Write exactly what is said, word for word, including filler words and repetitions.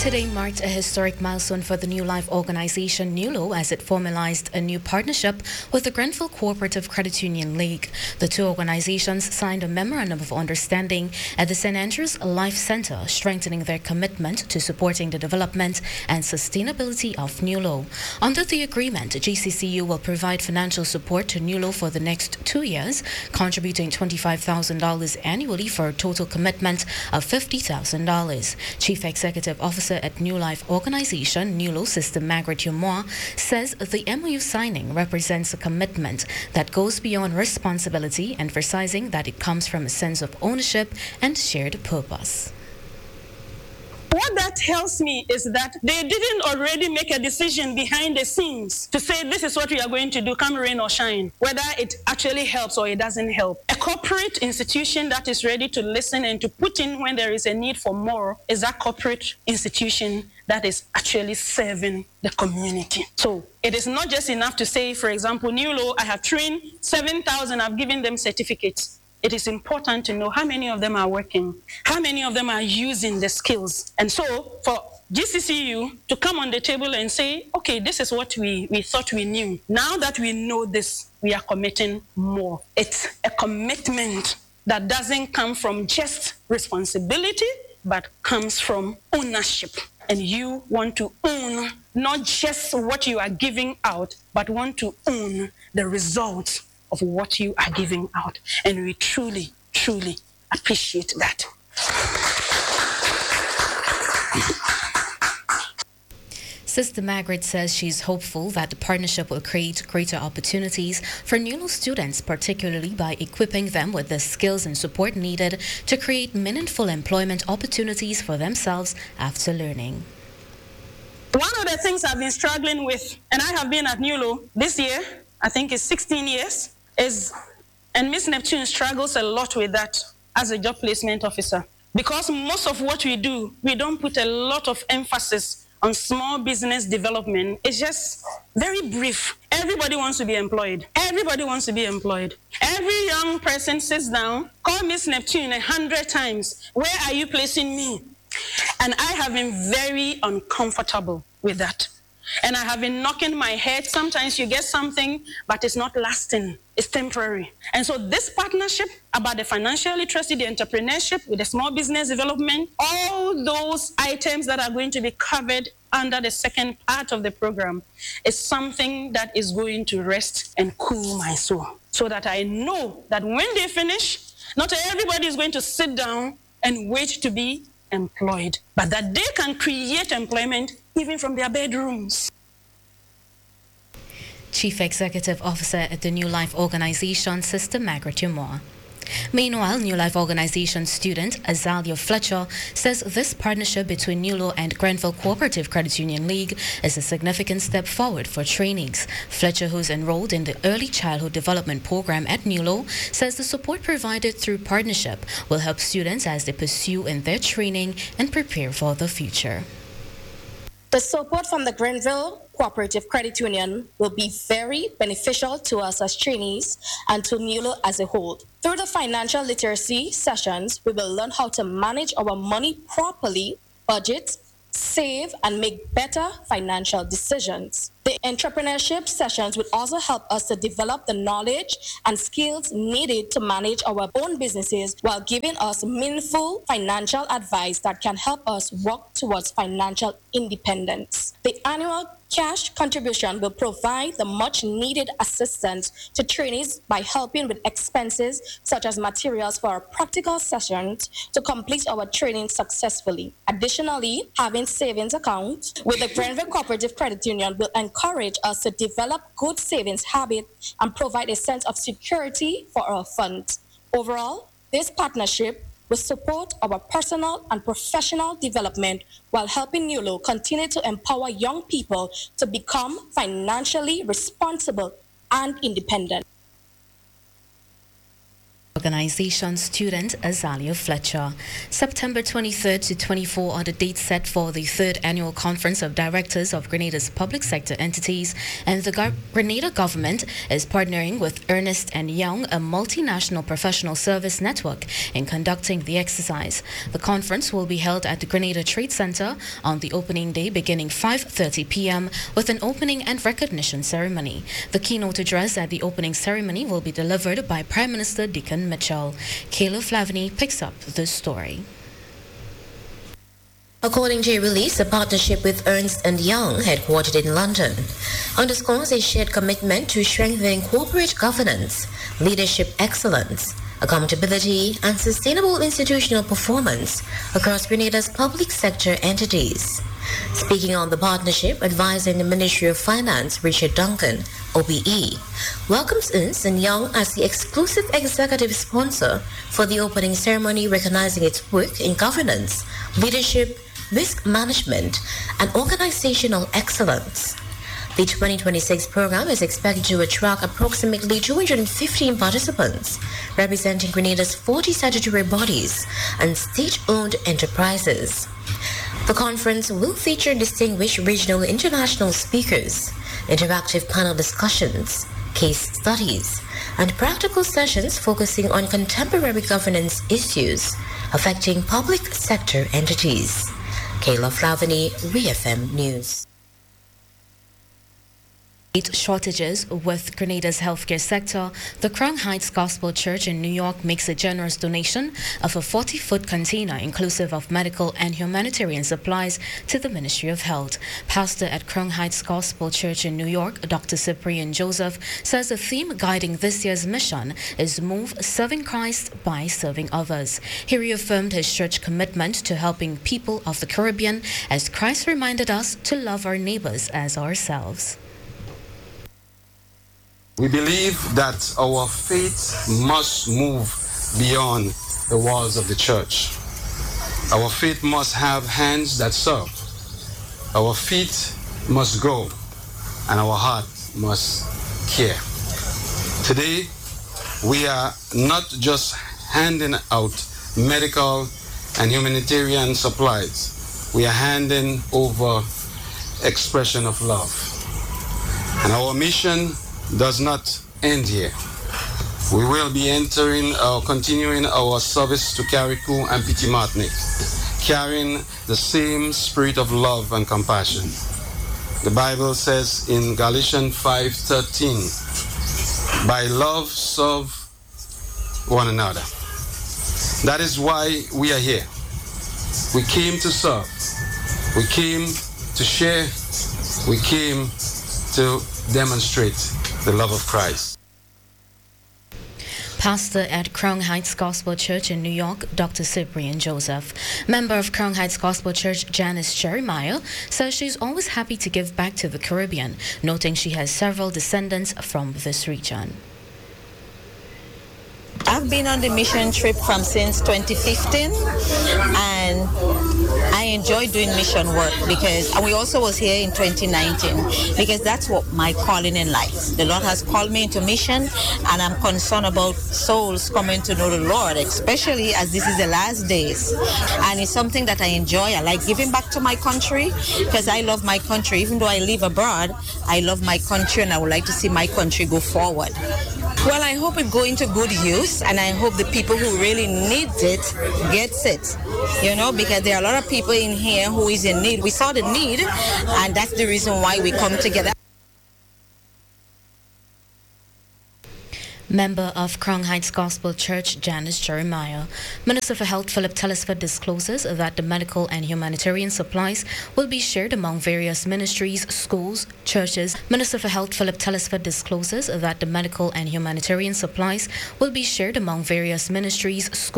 Today marked a historic milestone for the New Life organization NULO as it formalized a new partnership with the Grenville Cooperative Credit Union League. The two organizations signed a memorandum of understanding at the Saint Andrews Life Center, strengthening their commitment to supporting the development and sustainability of NULO. Under the agreement, G C C U will provide financial support to NULO for the next two years, contributing twenty-five thousand dollars annually for a total commitment of fifty thousand dollars. Chief Executive Officer at New Life Organization, NULO, Sister Margaret Yumoa, says the M O U signing represents a commitment that goes beyond responsibility, emphasizing that it comes from a sense of ownership and shared purpose. What that tells me is that they didn't already make a decision behind the scenes to say this is what we are going to do, come rain or shine, whether it actually helps or it doesn't help. A corporate institution that is ready to listen and to put in when there is a need for more is that corporate institution that is actually serving the community. So it is not just enough to say, for example, NULO, I have trained seven thousand, I've given them certificates. It is important to know how many of them are working, how many of them are using the skills. And so for G C C U to come on the table and say, okay, this is what we, we thought we knew. Now that we know this, we are committing more. It's a commitment that doesn't come from just responsibility, but comes from ownership. And you want to own not just what you are giving out, but want to own the results of what you are giving out. And we truly, truly appreciate that. Sister Margaret says she's hopeful that the partnership will create greater opportunities for NULO students, particularly by equipping them with the skills and support needed to create meaningful employment opportunities for themselves after learning. One of the things I've been struggling with, and I have been at NULO this year, I think it's sixteen years, is, and Miss Neptune struggles a lot with that as a job placement officer. Because most of what we do, we don't put a lot of emphasis on small business development. It's just very brief. Everybody wants to be employed. Everybody wants to be employed. Every young person sits down, call Miss Neptune a hundred times. Where are you placing me? And I have been very uncomfortable with that. And I have been knocking my head. Sometimes you get something, but it's not lasting. It's temporary. And so this partnership about the financial literacy, the entrepreneurship, with the small business development, all those items that are going to be covered under the second part of the program is something that is going to rest and cool my soul. So that I know that when they finish, not everybody is going to sit down and wait to be employed, but that they can create employment even from their bedrooms. Chief Executive Officer at the New Life Organization, Sister Margaret Yumoa. Meanwhile, New Life Organization student Azalia Fletcher says this partnership between NULO and Grenville Cooperative Credit Union League is a significant step forward for trainees. Fletcher, who's enrolled in the Early Childhood Development Program at NULO, says the support provided through partnership will help students as they pursue in their training and prepare for the future. The support from the Grenville Cooperative Credit Union will be very beneficial to us as trainees and to NULO as a whole. Through the financial literacy sessions, we will learn how to manage our money properly, budget, save, and make better financial decisions. The entrepreneurship sessions will also help us to develop the knowledge and skills needed to manage our own businesses while giving us meaningful financial advice that can help us work towards financial independence. The annual cash contribution will provide the much needed assistance to trainees by helping with expenses such as materials for our practical sessions to complete our training successfully. Additionally, having savings accounts with the Grenville Cooperative Credit Union will encourage us to develop good savings habits and provide a sense of security for our funds. Overall, this partnership will support our personal and professional development while helping NULO continue to empower young people to become financially responsible and independent. Organization student Azalea Fletcher. September twenty-third to twenty-fourth are the dates set for the third annual Conference of Directors of Grenada's public sector entities, and the Gar- Grenada government is partnering with Ernst and Young, a multinational professional service network, in conducting the exercise. The conference will be held at the Grenada Trade Center on the opening day beginning five thirty p m with an opening and recognition ceremony. The keynote address at the opening ceremony will be delivered by Prime Minister Deacon Mitchell. Kayla Flavany picks up this story. According to a release, a partnership with Ernst and Young, headquartered in London, underscores a shared commitment to strengthening corporate governance, leadership excellence, accountability, and sustainable institutional performance across Grenada's public sector entities. Speaking on the partnership, advisor in the Ministry of Finance, Richard Duncan, O B E, welcomes Ernst and Young as the exclusive executive sponsor for the opening ceremony, recognizing its work in governance, leadership, risk management, and organizational excellence. The twenty twenty-six program is expected to attract approximately two hundred fifteen participants, representing Grenada's forty statutory bodies and state-owned enterprises. The conference will feature distinguished regional and international speakers, interactive panel discussions, case studies, and practical sessions focusing on contemporary governance issues affecting public sector entities. Kayla Flavany, R E F M News. Shortages with Grenada's healthcare sector, the Crown Heights Gospel Church in New York makes a generous donation of a forty-foot container inclusive of medical and humanitarian supplies to the Ministry of Health. Pastor at Crown Heights Gospel Church in New York, Doctor Cyprian Joseph, says the theme guiding this year's mission is Move Serving Christ by Serving Others. He reaffirmed his church commitment to helping people of the Caribbean as Christ reminded us to love our neighbors as ourselves. We believe that our faith must move beyond the walls of the church. Our faith must have hands that serve. Our feet must go, and our heart must care. Today, we are not just handing out medical and humanitarian supplies. We are handing over expression of love. And our mission does not end here. We will be entering or continuing our service to Carriacou and Petit Martinique, carrying the same spirit of love and compassion. The Bible says in Galatians five thirteen, by love serve one another. That is why we are here. We came to serve. We came to share. We came to demonstrate the love of Christ. Pastor at Crown Heights Gospel Church in New York, Doctor Cyprian Joseph. Member of Crown Heights Gospel Church, Janice Jeremiah, says she's always happy to give back to the Caribbean, noting she has several descendants from this region. I've been on the mission trip from since twenty fifteen, and I enjoy doing mission work because, and we also was here in twenty nineteen, because that's what my calling in life. The Lord has called me into mission, and I'm concerned about souls coming to know the Lord, especially as this is the last days. And it's something that I enjoy. I like giving back to my country because I love my country. Even though I live abroad, I love my country, and I would like to see my country go forward. Well, I hope it go into good use, and I hope the people who really needs it gets it, you know, because there are a lot of people in here who is in need. We saw the need, and that's the reason why we come together. Member of Crown Heights Gospel Church, Janice Jeremiah. Minister for Health Philip Telesford discloses that the medical and humanitarian supplies will be shared among various ministries, schools, churches. Minister for Health Philip Telesford discloses that the medical and humanitarian supplies will be shared among various ministries, schools,